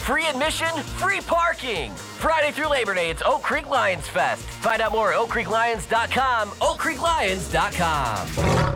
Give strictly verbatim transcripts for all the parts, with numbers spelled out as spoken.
free admission, free parking. Friday through Labor Day, it's Oak Creek Lions Fest. Find out more at oak creek lions dot com, oak creek lions dot com.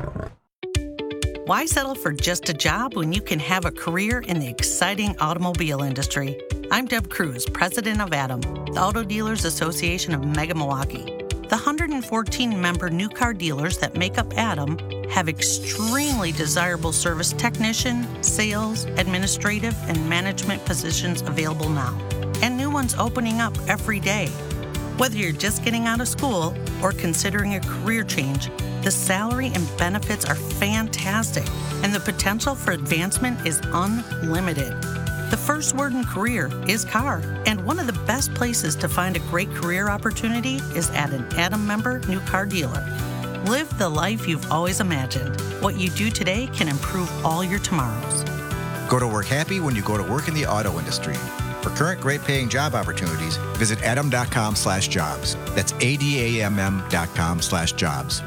Why settle for just a job when you can have a career in the exciting automobile industry? I'm Deb Cruz, president of ATTAM, the Auto Dealers Association of Mega Milwaukee. The one hundred fourteen member new car dealers that make up ATTAM have extremely desirable service technician, sales, administrative, and management positions available now, and new ones opening up every day. Whether you're just getting out of school or considering a career change, the salary and benefits are fantastic, and the potential for advancement is unlimited. The first word in career is car, and one of the best places to find a great career opportunity is at an ATTAM member new car dealer. Live the life you've always imagined. What you do today can improve all your tomorrows. Go to work happy when you go to work in the auto industry. For current great paying job opportunities, visit adam dot com slash jobs. That's A D A M M dot com slash jobs.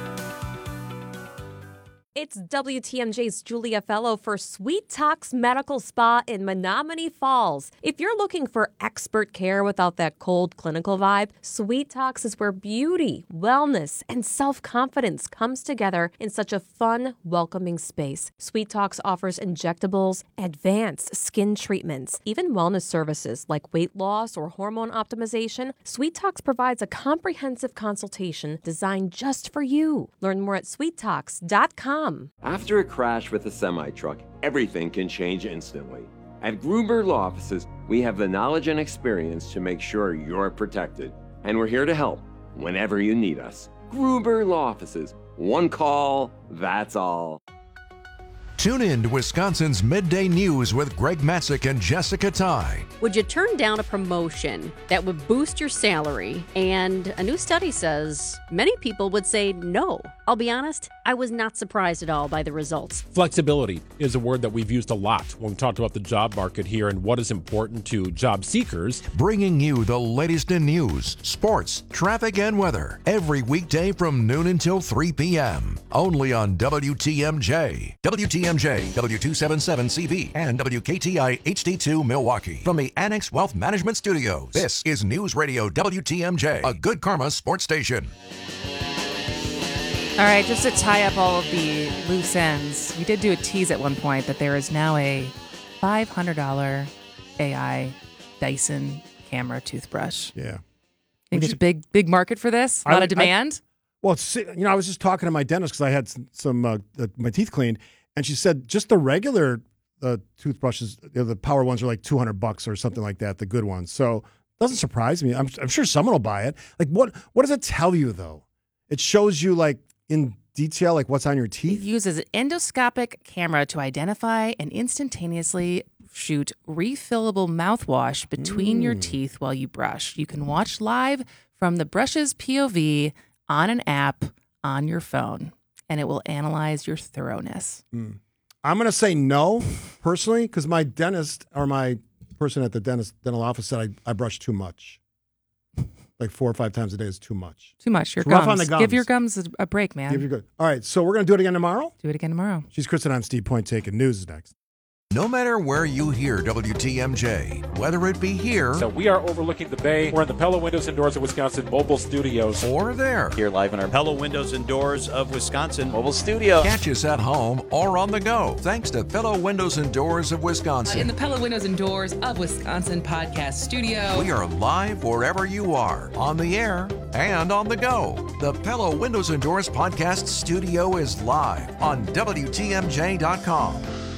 It's W T M J's Julia Fellow for Sweet Talks Medical Spa in Menominee Falls. If you're looking for expert care without that cold clinical vibe, Sweet Talks is where beauty, wellness, and self-confidence comes together in such a fun, welcoming space. Sweet Talks offers injectables, advanced skin treatments, even wellness services like weight loss or hormone optimization. Sweet Talks provides a comprehensive consultation designed just for you. Learn more at sweet talks dot com. After a crash with a semi-truck, everything can change instantly. At Gruber Law Offices, we have the knowledge and experience to make sure you're protected. And we're here to help whenever you need us. Gruber Law Offices. One call, that's all. Tune in to Wisconsin's Midday News with Greg Matzik and Jessica Ty. Would you turn down a promotion that would boost your salary? And a new study says many people would say no. I'll be honest, I was not surprised at all by the results. Flexibility is a word that we've used a lot when we talked about the job market here and what is important to job seekers. Bringing you the latest in news, sports, traffic, and weather every weekday from noon until three p.m. Only on W T M J. W T M J, W two seventy-seven C B, and W K T I H D two Milwaukee. From the Annex Wealth Management Studios, this is News Radio W T M J, a Good Karma sports station. All right, just to tie up all of the loose ends, we did do a tease at one point that there is now a five hundred dollars A I Dyson camera toothbrush. Yeah. I think Would there's you- a big, big market for this. A lot I- of demand. I- well, it's, you know, I was just talking to my dentist because I had some, some uh, uh, my teeth cleaned, and she said just the regular uh, toothbrushes, you know, the power ones are like two hundred bucks or something like that, the good ones. So it doesn't surprise me. I'm, I'm sure someone will buy it. Like, what what does it tell you, though? It shows you, like, in detail, like, what's on your It teeth? uses an endoscopic camera to identify and instantaneously shoot refillable mouthwash between your Mm. teeth while you brush. You can watch live from the brush's P O V on an app on your phone, and it will analyze your thoroughness. Mm. I'm going to say no, personally, because my dentist or my person at the dentist dental office said I, I brush too much. Like four or five times a day is too much. Too much. Your It's gums. rough on the gums. Give your gums a, a break, man. Give you good. All right, so we're going to do it again tomorrow? Do it again tomorrow. She's Kristen. I'm Steve Point taking news is next. No matter where you hear W T M J, whether it be here So we are overlooking the bay. We're in the Pella Windows and Doors of Wisconsin mobile studios. or there, Here live in our Pella Windows and Doors of Wisconsin mobile studio. catch us at home or on the go. Thanks to Fellow Windows and Doors of Wisconsin. In the Pella Windows and Doors of Wisconsin podcast studio. We are live wherever you are, on the air and on the go. The Pella Windows and Doors podcast studio is live on W T M J dot com.